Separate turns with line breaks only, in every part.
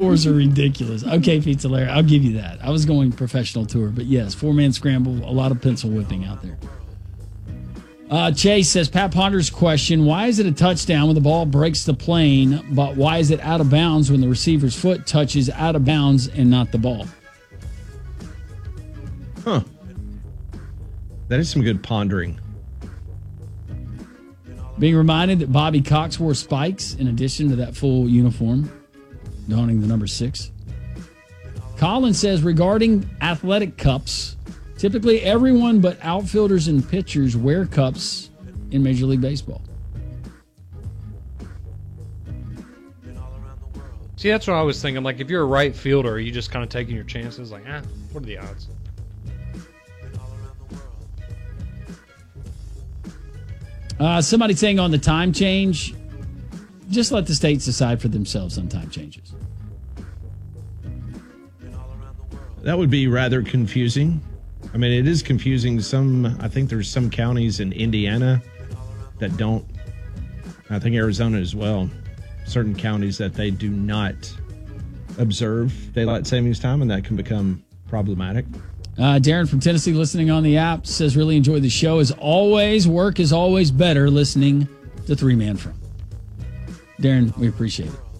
metaphors are ridiculous. Okay, Pizza Larry, I'll give you that. I was going professional tour, but yes, 4-man scramble, a lot of pencil whipping out there. Chase says, Pat Ponder's question, why is it a touchdown when the ball breaks the plane, but why is it out of bounds when the receiver's foot touches out of bounds and not the ball?
Huh. That is some good pondering.
Being reminded that Bobby Cox wore spikes in addition to that full uniform, donning the number 6. Colin says, regarding athletic cups, typically everyone but outfielders and pitchers wear cups in Major League Baseball.
See, that's what I was thinking. Like, if you're a right fielder, are you just kind of taking your chances? Like, what are the odds?
Somebody saying on the time change, just let the states decide for themselves on time changes.
That would be rather confusing. I mean, it is confusing. I think there's some counties in Indiana that don't. I think Arizona as well. Certain counties that they do not observe daylight savings time, and that can become problematic.
Darren from Tennessee listening on the app says, really enjoy the show. As always, work is always better listening to 3-Man From. Darren, we appreciate it.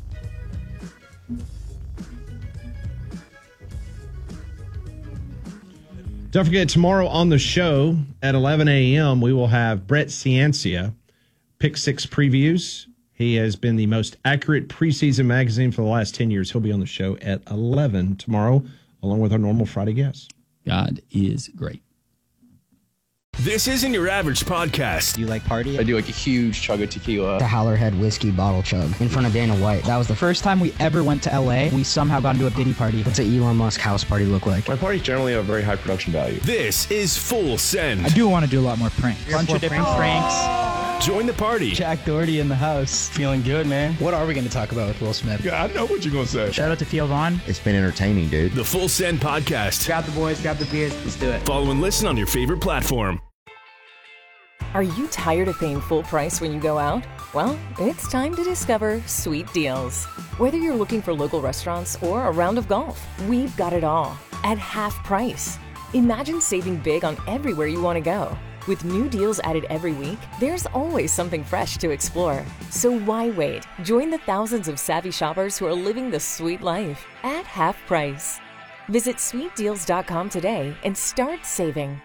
Don't forget, tomorrow on the show at 11 a.m., we will have Brett Ciancia, Pick 6 previews. He has been the most accurate preseason magazine for the last 10 years. He'll be on the show at 11 tomorrow, along with our normal Friday guests.
God is great.
This isn't your average podcast.
Do you like party?
I do like a huge chug of tequila.
The Howlerhead whiskey bottle chug in front of Dana White. That was the first time we ever went to LA. We somehow got into a Diddy party. What's an Elon Musk house party look like?
My parties generally have very high production value.
This is Full Send.
I do want to do a lot more pranks. A bunch of different pranks.
Join the party.
Jack Doherty in the house. Feeling good, man. What are we going to talk about with Will Smith?
Yeah, I know what you're going to say.
Shout out to Theo Vaughn.
It's been entertaining, dude.
The Full Send podcast.
Grab the boys, grab the beers. Let's do it.
Follow and listen on your favorite platform.
Are you tired of paying full price when you go out? Well, it's time to discover Sweet Deals. Whether you're looking for local restaurants or a round of golf, we've got it all at half price. Imagine saving big on everywhere you want to go. With new deals added every week, there's always something fresh to explore. So why wait? Join the thousands of savvy shoppers who are living the sweet life at half price. Visit sweetdeals.com today and start saving.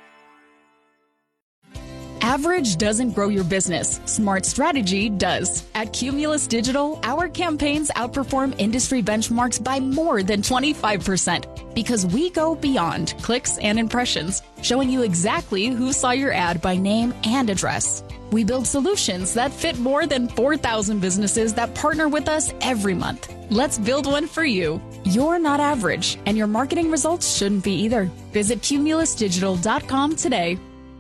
Average doesn't grow your business. Smart strategy does. At Cumulus Digital, our campaigns outperform industry benchmarks by more than 25% because we go beyond clicks and impressions, showing you exactly who saw your ad by name and address. We build solutions that fit more than 4,000 businesses that partner with us every month. Let's build one for you. You're not average, and your marketing results shouldn't be either. Visit cumulusdigital.com today.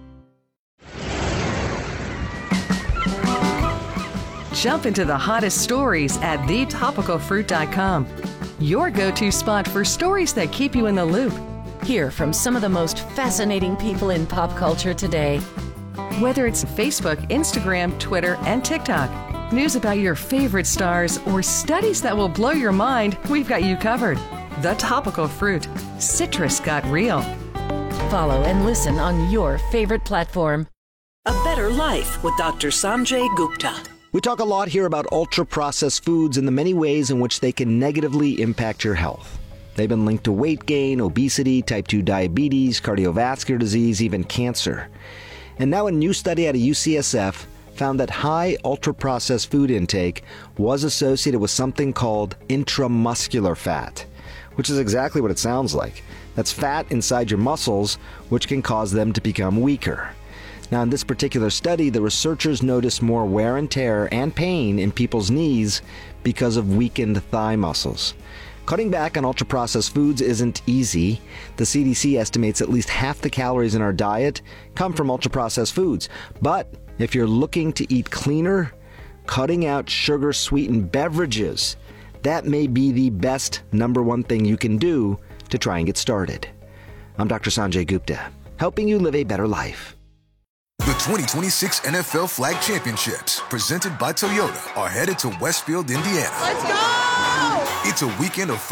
Jump into the hottest stories at thetopicalfruit.com. Your go-to spot for stories that keep you in the loop.
Hear from some of the most fascinating people in pop culture today.
Whether it's Facebook, Instagram, Twitter, and TikTok, news about your favorite stars, or studies that will blow your mind, we've got you covered. The Topical Fruit. Citrus got real.
Follow and listen on your favorite platform.
A Better Life with Dr. Sanjay Gupta.
We talk a lot here about ultra-processed foods and the many ways in which they can negatively impact your health. They've been linked to weight gain, obesity, type 2 diabetes, cardiovascular disease, even cancer. And now a new study out of UCSF found that high ultra-processed food intake was associated with something called intramuscular fat, which is exactly what it sounds like. That's fat inside your muscles, which can cause them to become weaker. Now, in this particular study, the researchers noticed more wear and tear and pain in people's knees because of weakened thigh muscles. Cutting back on ultra-processed foods isn't easy. The CDC estimates at least half the calories in our diet come from ultra-processed foods. But if you're looking to eat cleaner, cutting out sugar-sweetened beverages, that may be the best #1 thing you can do to try and get started. I'm Dr. Sanjay Gupta, helping you live a better life.
The 2026 NFL Flag Championships, presented by Toyota, are headed to Westfield, Indiana.
Let's go!
It's a weekend of